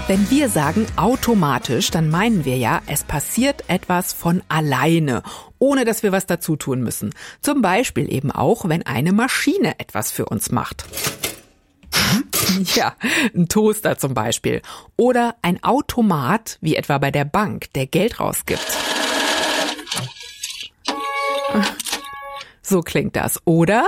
Wenn wir sagen automatisch, dann meinen wir ja, es passiert etwas von alleine, ohne dass wir was dazu tun müssen. Zum Beispiel eben auch, wenn eine Maschine etwas für uns macht. Ja, ein Toaster zum Beispiel. Oder ein Automat, wie etwa bei der Bank, der Geld rausgibt. So klingt das. Oder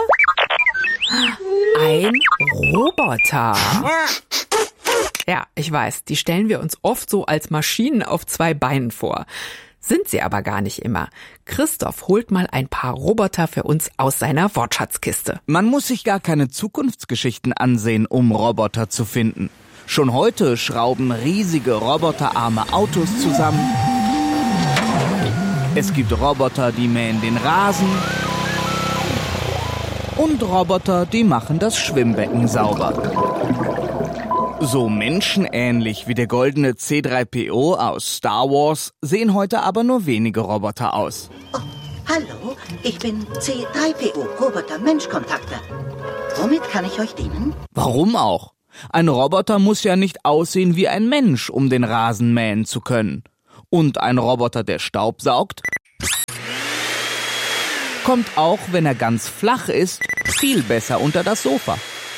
ein Roboter. Ja, ich weiß, die stellen wir uns oft so als Maschinen auf 2 Beinen vor. Sind sie aber gar nicht immer. Christoph holt mal ein paar Roboter für uns aus seiner Wortschatzkiste. Man muss sich gar keine Zukunftsgeschichten ansehen, um Roboter zu finden. Schon heute schrauben riesige roboterarme Autos zusammen. Es gibt Roboter, die mähen den Rasen. Und Roboter, die machen das Schwimmbecken sauber. So menschenähnlich wie der goldene C-3PO aus Star Wars sehen heute aber nur wenige Roboter aus. Oh, hallo, ich bin C-3PO, Roboter-Mensch-Kontakter. Womit kann ich euch dienen? Warum auch? Ein Roboter muss ja nicht aussehen wie ein Mensch, um den Rasen mähen zu können. Und ein Roboter, der Staub saugt, kommt auch, wenn er ganz flach ist, viel besser unter das Sofa.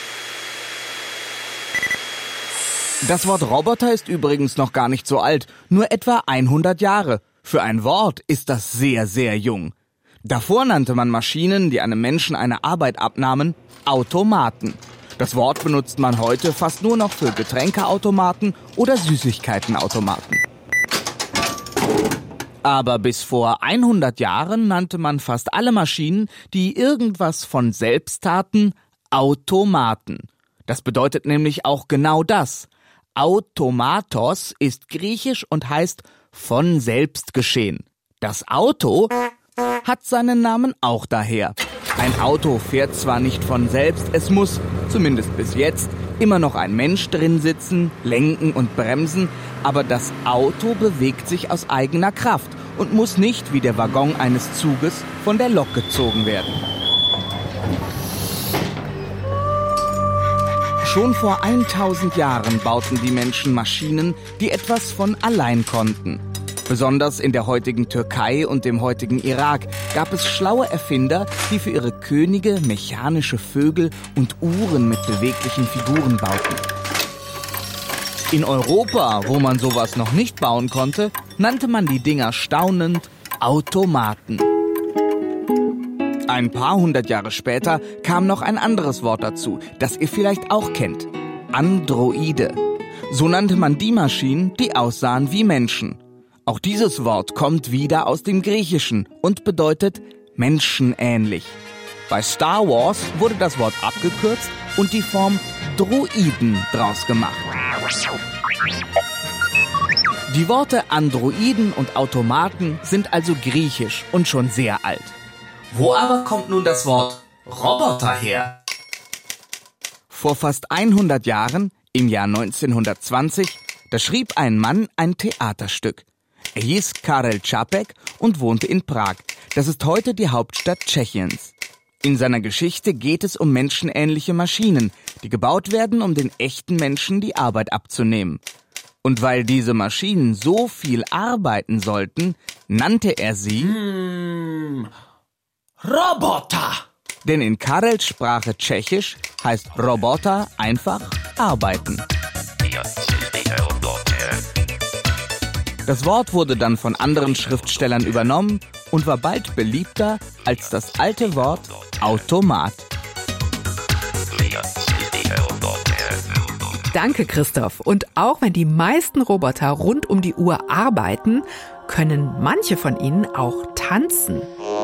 Das Wort Roboter ist übrigens noch gar nicht so alt, nur etwa 100 Jahre. Für ein Wort ist das sehr, sehr jung. Davor nannte man Maschinen, die einem Menschen eine Arbeit abnahmen, Automaten. Das Wort benutzt man heute fast nur noch für Getränkeautomaten oder Süßigkeitenautomaten. Aber bis vor 100 Jahren nannte man fast alle Maschinen, die irgendwas von selbst taten, Automaten. Das bedeutet nämlich auch genau das. Automatos ist griechisch und heißt von selbst geschehen. Das Auto hat seinen Namen auch daher. Ein Auto fährt zwar nicht von selbst, es muss, zumindest bis jetzt, immer noch ein Mensch drin sitzen, lenken und bremsen, aber das Auto bewegt sich aus eigener Kraft und muss nicht wie der Waggon eines Zuges von der Lok gezogen werden. Schon vor 1000 Jahren bauten die Menschen Maschinen, die etwas von allein konnten. Besonders in der heutigen Türkei und dem heutigen Irak gab es schlaue Erfinder, die für ihre Könige mechanische Vögel und Uhren mit beweglichen Figuren bauten. In Europa, wo man sowas noch nicht bauen konnte, nannte man die Dinger staunend Automaten. Ein paar hundert Jahre später kam noch ein anderes Wort dazu, das ihr vielleicht auch kennt. Androide. So nannte man die Maschinen, die aussahen wie Menschen. Auch dieses Wort kommt wieder aus dem Griechischen und bedeutet menschenähnlich. Bei Star Wars wurde das Wort abgekürzt und die Form Droiden draus gemacht. Die Worte Androiden und Automaten sind also griechisch und schon sehr alt. Wo aber kommt nun das Wort Roboter her? Vor fast 100 Jahren, im Jahr 1920, da schrieb ein Mann ein Theaterstück. Er hieß Karel Čapek und wohnte in Prag. Das ist heute die Hauptstadt Tschechiens. In seiner Geschichte geht es um menschenähnliche Maschinen, die gebaut werden, um den echten Menschen die Arbeit abzunehmen. Und weil diese Maschinen so viel arbeiten sollten, nannte er sie Roboter. Denn in Karels Sprache Tschechisch heißt Roboter einfach arbeiten. Das Wort wurde dann von anderen Schriftstellern übernommen und war bald beliebter als das alte Wort Automat. Danke, Christoph. Und auch wenn die meisten Roboter rund um die Uhr arbeiten, können manche von ihnen auch tanzen.